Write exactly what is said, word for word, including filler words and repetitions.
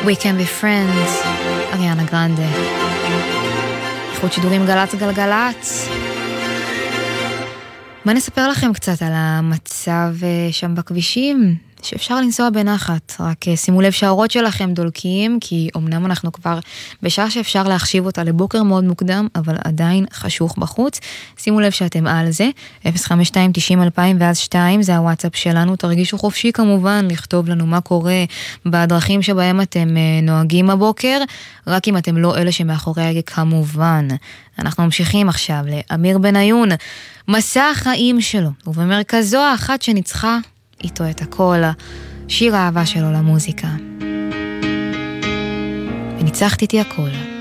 We can be friends, אריאנה גרנדה. איכות שידורים גלץ גלגלץ. מה נספר לכם קצת על המצב שם בכבישים? שאפשר לנסוע בנחת, רק שימו לב שהאורות שלכם דולקים, כי אמנם אנחנו כבר בשעה שאפשר להחשיב אותה לבוקר מאוד מוקדם, אבל עדיין חשוך בחוץ. שימו לב שאתם על זה, אפס חמש שתיים תשעים אלפיים ואז שתיים, זה הוואטסאפ שלנו, תרגישו חופשי כמובן, לכתוב לנו מה קורה בדרכים שבהם אתם נוהגים הבוקר, רק אם אתם לא אלה שמאחורי ההגה כמובן. אנחנו ממשיכים עכשיו לאמיר בניון, מסע החיים שלו, ובמרכזו האחת שניצחה, איתו את הכל, שיר האהבה שלו למוזיקה. וניצחת איתי הכל.